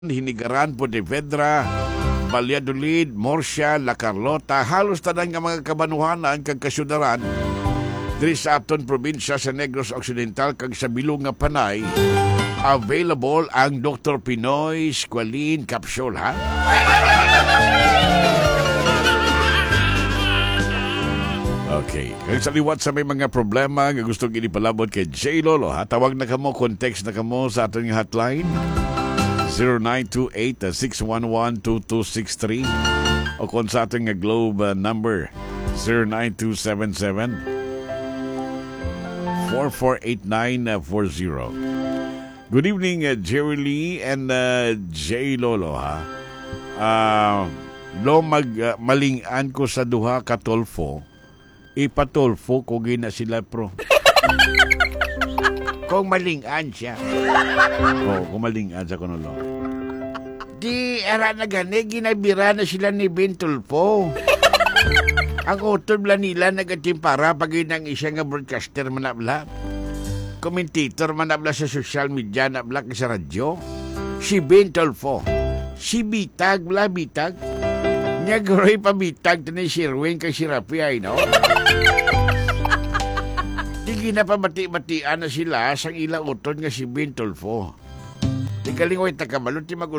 Hinigaran, Pontevedra, Valladolid, Murcia, La Carlota, halos tanan nga mga kabanuhanan kag kasyudaran diri sa aton probinsya sa Negros Occidental kag sa bilog nga Panay, available ang Dr. Pinoy Squalene Capsule, ha? Okay. Kaya sa liwat sa may mga problema nga gusto ginipalabot kay J. Lolo, ha? Tawag na kamo, context na kamo sa aton nga hotline 0928-611-2263 o kung sa ating Globe number 0927-448940. Good evening, Jerry Lee and J. Lolo, ha? Malingan ko sa duha katulfo, ipatulfo ko gina sila pro. Kung malingan siya. Kung malingan sa kunulo. Di, ara na gani, ginabira na sila ni Bintulpo. Ang utol bla nila nagatimpara pag inang isya nga broadcaster manabla. Commentator manabla sa social media nabla sa radyo. Si Bintulpo. Si Bitag bla Bitag. Nyagoroy pa Bitag to ni Sherwin kay si Rafi ay, no? Di ginapamati-matian na sila sang ilang uton nga si Bintulfo. Di galing ko itakamalo, ti